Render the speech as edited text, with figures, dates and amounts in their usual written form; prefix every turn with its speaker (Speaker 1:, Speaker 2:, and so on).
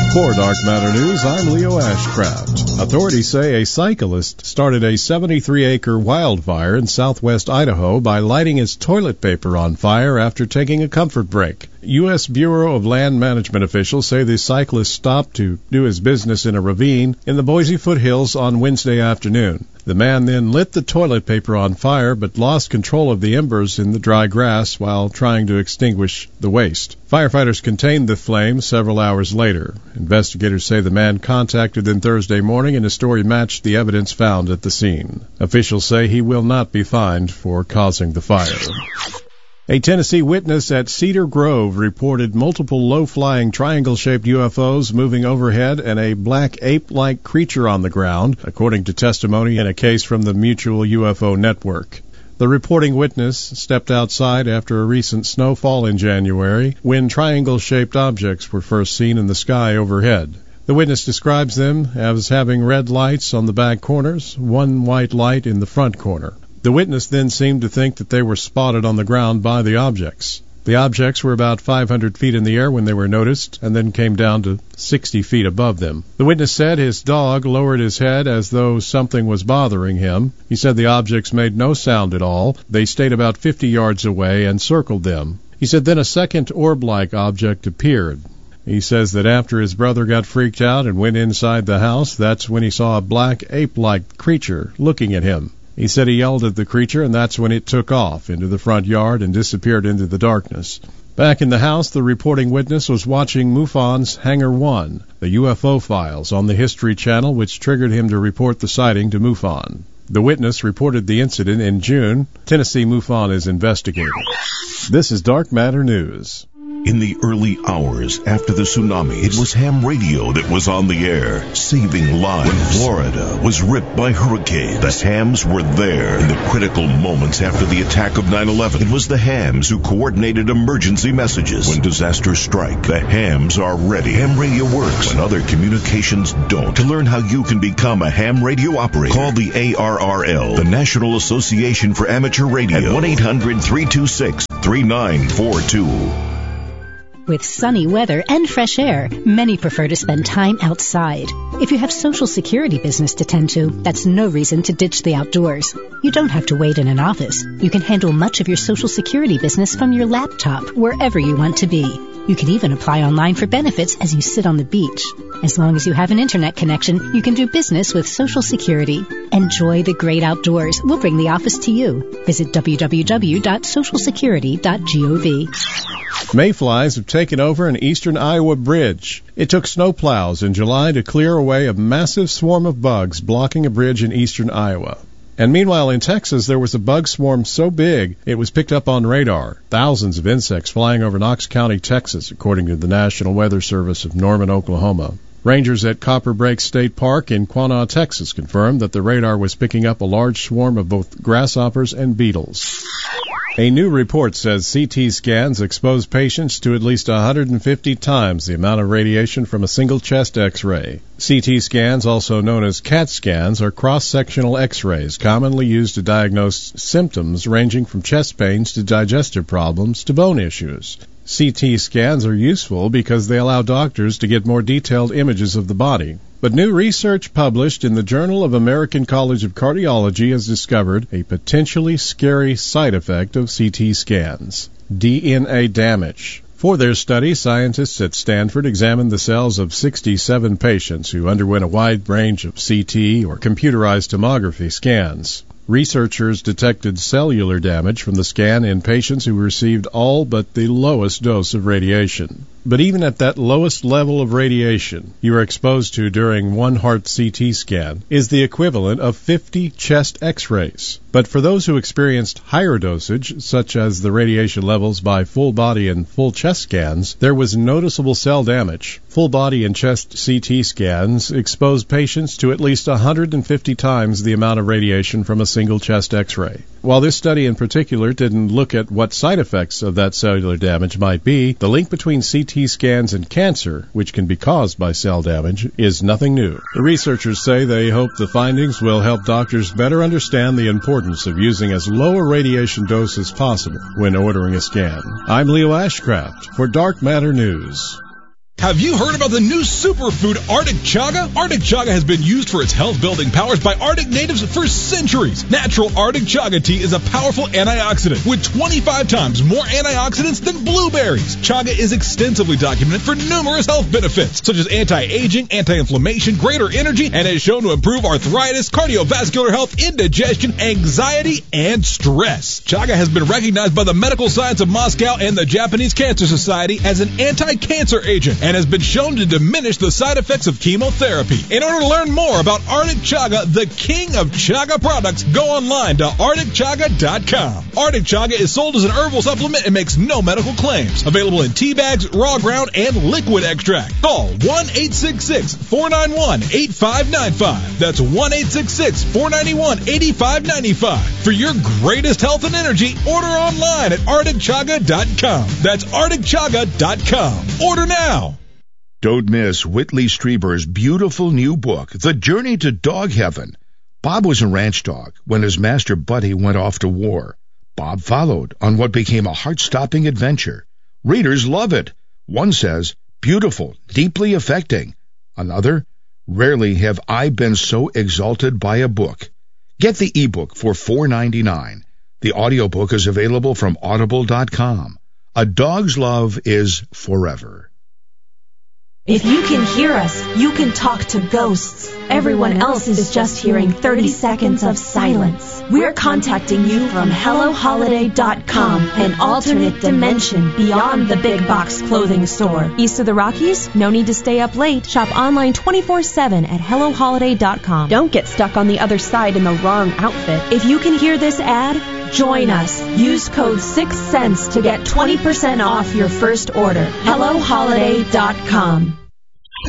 Speaker 1: For Dark Matter News, I'm Leo Ashcraft. Authorities say a cyclist started a 73-acre wildfire in southwest Idaho by lighting his toilet paper on fire after taking a comfort break. U.S. Bureau of Land Management officials say the cyclist stopped to do his business in a ravine in the Boise foothills on Wednesday afternoon. The man then lit the toilet paper on fire but lost control of the embers in the dry grass while trying to extinguish the waste. Firefighters contained the flames several hours later. Investigators say the man contacted them Thursday morning and his story matched the evidence found at the scene. Officials say he will not be fined for causing the fire. A Tennessee witness at Cedar Grove reported multiple low-flying triangle-shaped UFOs moving overhead and a black ape-like creature on the ground, according to testimony in a case from the Mutual UFO Network. The reporting witness stepped outside after a recent snowfall in January when triangle-shaped objects were first seen in the sky overhead. The witness describes them as having red lights on the back corners, one white light in the front corner. The witness then seemed to think that they were spotted on the ground by the objects. The objects were about 500 feet in the air when they were noticed and then came down to 60 feet above them. The witness said his dog lowered his head as though something was bothering him. He said the objects made no sound at all. They stayed about 50 yards away and circled them. He said then a second orb-like object appeared. He says that after his brother got freaked out and went inside the house, that's when he saw a black ape-like creature looking at him. He said he yelled at the creature, and that's when it took off into the front yard and disappeared into the darkness. Back in the house, the reporting witness was watching MUFON's Hangar 1, the UFO files on the History Channel, which triggered him to report the sighting to MUFON. The witness reported the incident in June. Tennessee MUFON is investigating. This is Dark Matter News.
Speaker 2: In the early hours after the tsunami, it was ham radio that was on the air, saving lives. When Florida was ripped by hurricanes, the hams were there. In the critical moments after the attack of 9/11, it was the hams who coordinated emergency messages. When disasters strike, the hams are ready. Ham radio works when other communications don't. To learn how you can become a ham radio operator, call the ARRL, the National Association for Amateur Radio, at 1-800-326-3942.
Speaker 3: With sunny weather and fresh air, many prefer to spend time outside. If you have Social Security business to tend to, that's no reason to ditch the outdoors. You don't have to wait in an office. You can handle much of your Social Security business from your laptop, wherever you want to be. You can even apply online for benefits as you sit on the beach. As long as you have an internet connection, you can do business with Social Security. Enjoy the great outdoors. We'll bring the office to you. Visit www.socialsecurity.gov.
Speaker 1: Mayflies have taken over an eastern Iowa bridge. It took snowplows in July to clear away a massive swarm of bugs blocking a bridge in eastern Iowa. And meanwhile, in Texas, there was a bug swarm so big it was picked up on radar. Thousands of insects flying over Knox County, Texas, according to the National Weather Service of Norman, Oklahoma. Rangers at Copper Break State Park in Quanah, Texas, confirmed that the radar was picking up a large swarm of both grasshoppers and beetles. A new report says CT scans expose patients to at least 150 times the amount of radiation from a single chest X-ray. CT scans, also known as CAT scans, are cross-sectional X-rays commonly used to diagnose symptoms ranging from chest pains to digestive problems to bone issues. CT scans are useful because they allow doctors to get more detailed images of the body. But new research published in the Journal of American College of Cardiology has discovered a potentially scary side effect of CT scans: DNA damage. For their study, scientists at Stanford examined the cells of 67 patients who underwent a wide range of CT or computerized tomography scans. Researchers detected cellular damage from the scan in patients who received all but the lowest dose of radiation. But even at that lowest level of radiation you are exposed to during one heart CT scan is the equivalent of 50 chest X-rays. But for those who experienced higher dosage, such as the radiation levels by full body and full chest scans, there was noticeable cell damage. Full body and chest CT scans exposed patients to at least 150 times the amount of radiation from a single chest X-ray. While this study in particular didn't look at what side effects of that cellular damage might be, the link between CT scans and cancer, which can be caused by cell damage, is nothing new. The researchers say they hope the findings will help doctors better understand the importance of using as low a radiation dose as possible when ordering a scan. I'm Leo Ashcraft for Dark Matter News.
Speaker 4: Have you heard about the new superfood Arctic Chaga? Arctic Chaga has been used for its health-building powers by Arctic natives for centuries. Natural Arctic Chaga tea is a powerful antioxidant with 25 times more antioxidants than blueberries. Chaga is extensively documented for numerous health benefits, such as anti-aging, anti-inflammation, greater energy, and is shown to improve arthritis, cardiovascular health, indigestion, anxiety, and stress. Chaga has been recognized by the Medical Science of Moscow and the Japanese Cancer Society as an anti-cancer agent, and has been shown to diminish the side effects of chemotherapy. In order to learn more about Arctic Chaga, the king of Chaga products, go online to ArcticChaga.com. Arctic Chaga is sold as an herbal supplement and makes no medical claims. Available in tea bags, raw ground, and liquid extract. Call 1-866-491-8595. That's 1-866-491-8595. For your greatest health and energy, order online at ArcticChaga.com. That's ArcticChaga.com. Order now.
Speaker 5: Don't miss Whitley Strieber's beautiful new book, The Journey to Dog Heaven. Bob was a ranch dog when his master Buddy went off to war. Bob followed on what became a heart-stopping adventure. Readers love it. One says, beautiful, deeply affecting. Another, rarely have I been so exalted by a book. Get the ebook for $4.99. The audiobook is available from Audible.com. A dog's love is forever.
Speaker 6: If you can hear us, you can talk to ghosts. Everyone else is just hearing 30 seconds of silence. We're contacting you from HelloHoliday.com, an alternate dimension beyond the big box clothing store.
Speaker 7: East of the Rockies? No need to stay up late. Shop online 24/7 at HelloHoliday.com. Don't get stuck on the other side in the wrong outfit.
Speaker 6: If you can hear this ad, join us. Use code 6cents to get 20% off your first order. HelloHoliday.com.